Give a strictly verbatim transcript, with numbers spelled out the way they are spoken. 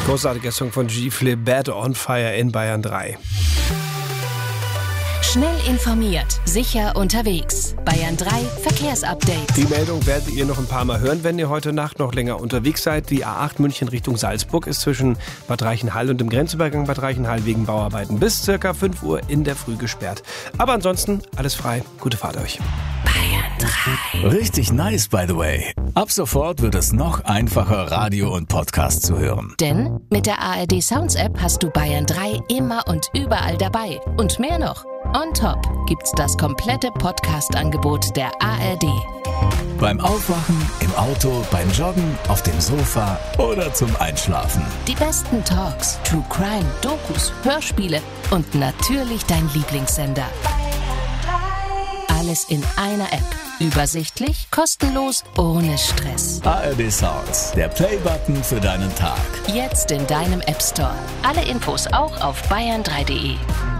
Großartiger Song von G-Flip, Bad on Fire in Bayern drei. Schnell informiert, sicher unterwegs. Bayern drei Verkehrsupdate. Die Meldung werdet ihr noch ein paar Mal hören, wenn ihr heute Nacht noch länger unterwegs seid. Die A acht München Richtung Salzburg ist zwischen Bad Reichenhall und dem Grenzübergang Bad Reichenhall wegen Bauarbeiten bis circa fünf Uhr in der Früh gesperrt. Aber ansonsten alles frei. Gute Fahrt euch. Bayern drei. Richtig nice, by the way. Ab sofort wird es noch einfacher, Radio und Podcast zu hören. Denn mit der A R D Sounds App hast du Bayern drei immer und überall dabei. Und mehr noch. On top gibt's das komplette Podcast-Angebot der A R D. Beim Aufwachen, im Auto, beim Joggen, auf dem Sofa oder zum Einschlafen. Die besten Talks, True Crime, Dokus, Hörspiele und natürlich dein Lieblingssender. Alles in einer App. Übersichtlich, kostenlos, ohne Stress. A R D Sounds, der Play-Button für deinen Tag. Jetzt in deinem App Store. Alle Infos auch auf bayern drei punkt de.